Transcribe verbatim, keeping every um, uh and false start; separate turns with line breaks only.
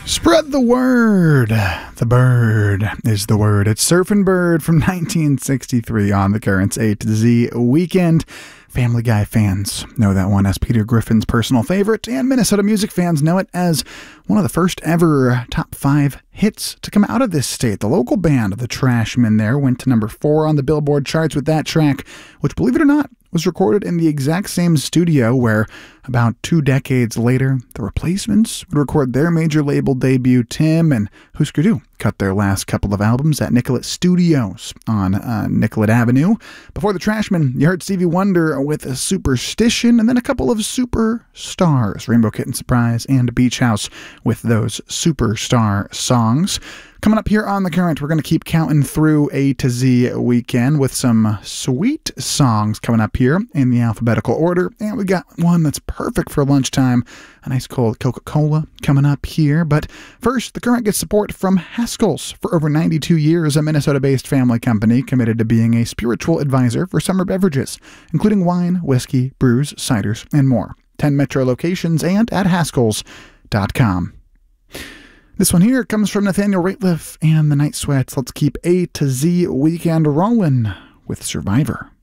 Spread the word. The bird is the word. It's Surfin' Bird from nineteen sixty-three on the Currents A to Z Weekend. Family Guy fans know that one as Peter Griffin's personal favorite, and Minnesota music fans know it as one of the first ever top five hits to come out of this state. The local band of the Trashmen there went to number four on the Billboard charts with that track, which, believe it or not, was recorded in the exact same studio where, about two decades later, the Replacements would record their major label debut. Tim and Husker Du cut their last couple of albums at Nicollet Studios on uh, Nicollet Avenue. Before the Trashmen, you heard Stevie Wonder with a Superstition, and then a couple of superstars, Rainbow Kitten Surprise and Beach House, with those superstar songs. Coming up here on The Current, we're going to keep counting through A to Z Weekend with some sweet songs coming up here in the alphabetical order. And we got one that's perfect for lunchtime, a nice cold Coca-Cola coming up here. But first, The Current gets support from Haskell's. For over ninety-two years, a Minnesota-based family company committed to being a spiritual advisor for summer beverages, including wine, whiskey, brews, ciders, and more. ten Metro locations and at Haskells dot com. This one here comes from Nathaniel Rateliff and the Night Sweats. Let's keep A to Z Weekend rolling with Survivor.